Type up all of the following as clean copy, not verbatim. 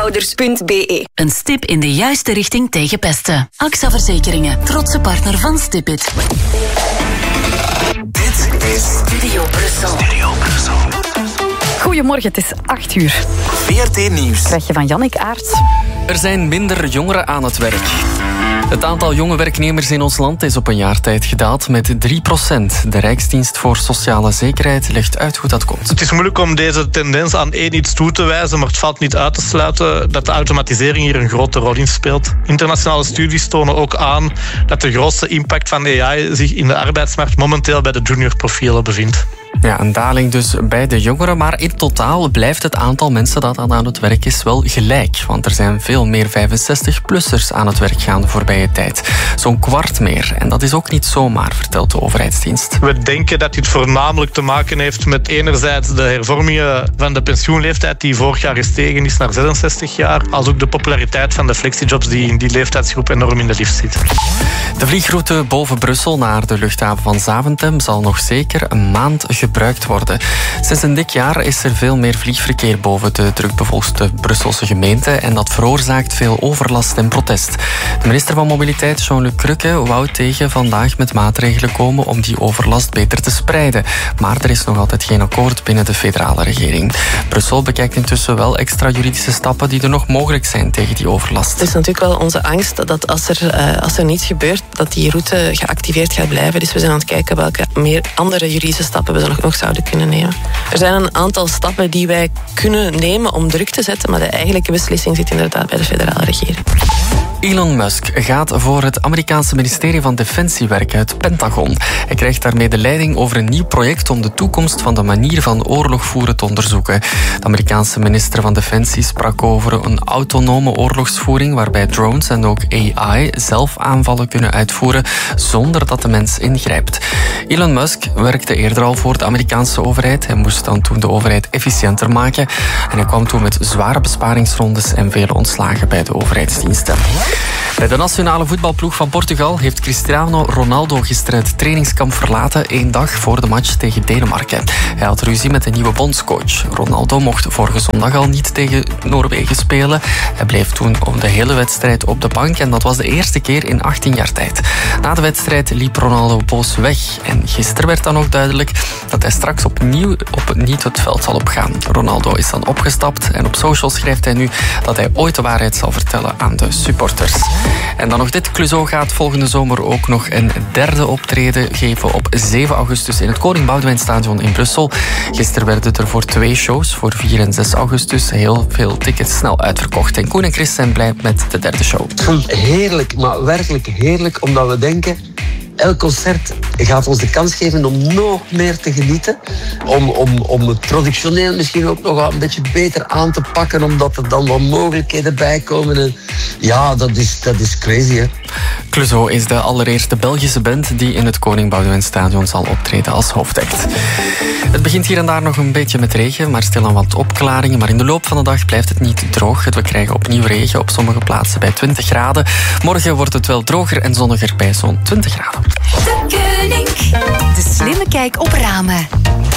Stipitouders.be. Een stip in de juiste richting tegen pesten. AXA Verzekeringen, trotse partner van Stipit. Dit is Studio Brussel. Goedemorgen, het is 8:00. VRT Nieuws. Krijg je van Jannik Aerts. Er zijn minder jongeren aan het werk. Het aantal jonge werknemers in ons land is op een jaar tijd gedaald met 3%. De Rijksdienst voor Sociale Zekerheid legt uit hoe dat komt. Het is moeilijk om deze tendens aan één iets toe te wijzen, maar het valt niet uit te sluiten dat de automatisering hier een grote rol in speelt. Internationale studies tonen ook aan dat de grootste impact van AI zich in de arbeidsmarkt momenteel bij de juniorprofielen bevindt. Ja, een daling dus bij de jongeren, maar in totaal blijft het aantal mensen dat aan het werk is wel gelijk. Want er zijn veel meer 65-plussers aan het werk gaan de voorbije tijd. Zo'n kwart meer. En dat is ook niet zomaar, vertelt de overheidsdienst. We denken dat dit voornamelijk te maken heeft met enerzijds de hervormingen van de pensioenleeftijd die vorig jaar gestegen is naar 66 jaar, als ook de populariteit van de flexijobs die in die leeftijdsgroep enorm in de lift zit. De vliegroute boven Brussel naar de luchthaven van Zaventem zal nog zeker een maand gebruikt worden. Sinds een dik jaar is er veel meer vliegverkeer boven de drukbevolkte Brusselse gemeente en dat veroorzaakt veel overlast en protest. De minister van Mobiliteit, Jean-Luc Crukke, wou tegen vandaag met maatregelen komen om die overlast beter te spreiden. Maar er is nog altijd geen akkoord binnen de federale regering. Brussel bekijkt intussen wel extra juridische stappen die er nog mogelijk zijn tegen die overlast. Het is natuurlijk wel onze angst dat als er niets gebeurt, dat die route geactiveerd gaat blijven. Dus we zijn aan het kijken welke meer andere juridische stappen we nog zouden kunnen nemen. Er zijn een aantal stappen die wij kunnen nemen om druk te zetten, maar de eigenlijke beslissing zit inderdaad bij de federale regering. Elon Musk gaat voor het Amerikaanse ministerie van Defensie werken, het Pentagon. Hij krijgt daarmee de leiding over een nieuw project om de toekomst van de manier van oorlog voeren te onderzoeken. De Amerikaanse minister van Defensie sprak over een autonome oorlogsvoering waarbij drones en ook AI zelf aanvallen kunnen uitvoeren zonder dat de mens ingrijpt. Elon Musk werkte eerder al voor de Amerikaanse overheid. Hij moest dan toen de overheid efficiënter maken en hij kwam toen met zware besparingsrondes en vele ontslagen bij de overheidsdiensten. Bij de nationale voetbalploeg van Portugal heeft Cristiano Ronaldo gisteren het trainingskamp verlaten 1 dag voor de match tegen Denemarken. Hij had ruzie met de nieuwe bondscoach. Ronaldo mocht vorige zondag al niet tegen Noorwegen spelen. Hij bleef toen de hele wedstrijd op de bank en dat was de eerste keer in 18 jaar tijd. Na de wedstrijd liep Ronaldo boos weg en gisteren werd dan ook duidelijk dat hij straks opnieuw niet het veld zal opgaan. Ronaldo is dan opgestapt en op socials schrijft hij nu dat hij ooit de waarheid zal vertellen aan de supporters. En dan nog dit. Clouseau gaat volgende zomer ook nog een derde optreden geven op 7 augustus in het Koning Boudewijnstadion in Brussel. Gisteren werden er voor 2 shows, voor 4 en 6 augustus, heel veel tickets snel uitverkocht. En Koen en Chris zijn blij met de derde show. Het voelt heerlijk, maar werkelijk heerlijk, omdat we denken, elk concert gaat ons de kans geven om nog meer te genieten. Om het productioneel misschien ook nog een beetje beter aan te pakken, omdat er dan wat mogelijkheden bij komen. En ja, dat is crazy, hè. Clouseau is de allereerste Belgische band die in het Koning Boudewijnstadion zal optreden als hoofdact. Het begint hier en daar nog een beetje met regen, maar stilaan wat opklaringen. Maar in de loop van de dag blijft het niet droog. We krijgen opnieuw regen op sommige plaatsen bij 20 graden. Morgen wordt het wel droger en zonniger bij zo'n 20 graden. De Koning. De slimme kijk op ramen.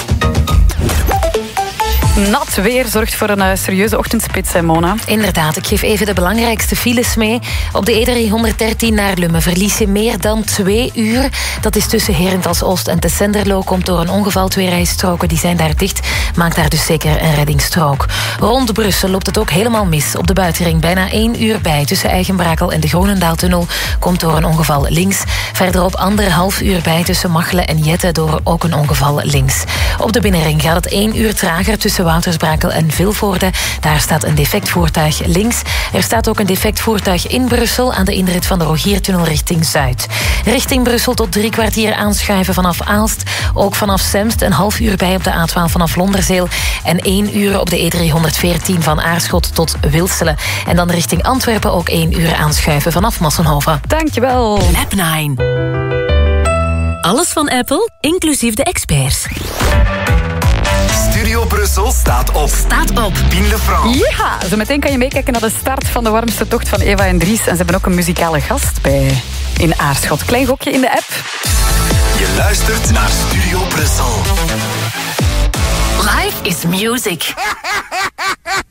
Nat weer zorgt voor een serieuze ochtendspits, hè, Mona? Inderdaad, ik geef even de belangrijkste files mee. Op de E313 naar Lummen verlies je meer dan 2 uur. Dat is tussen Herentals-Oost en Tessenderlo. Komt door een ongeval. 2 rijstroken die zijn daar dicht. Maakt daar dus zeker een reddingsstrook. Rond Brussel loopt het ook helemaal mis. Op de buitenring bijna 1 uur bij. Tussen Eigenbrakel en de Groenendaaltunnel komt door een ongeval links. Verderop 1,5 uur bij tussen Machelen en Jette door ook een ongeval links. Op de binnenring gaat het 1 uur trager tussen Woutersbrakel en Vilvoorde. Daar staat een defect voertuig links. Er staat ook een defect voertuig in Brussel aan de inrit van de Rogiertunnel richting Zuid. Richting Brussel tot 3 kwartier aanschuiven vanaf Aalst. Ook vanaf Semst 1,5 uur bij op de A12 vanaf Londerzeel. En 1 uur op de E314 van Aarschot tot Wilselen. En dan richting Antwerpen ook 1 uur aanschuiven vanaf Massenhoven. Dankjewel. Lab 9. Alles van Apple, inclusief de experts. Studio Brussel staat op. Pien Lefranc. Ja, zo meteen kan je meekijken naar de start van de warmste tocht van Eva en Dries. En ze hebben ook een muzikale gast bij in Aarschot. Klein gokje in de app. Je luistert naar Studio Brussel. Life is music.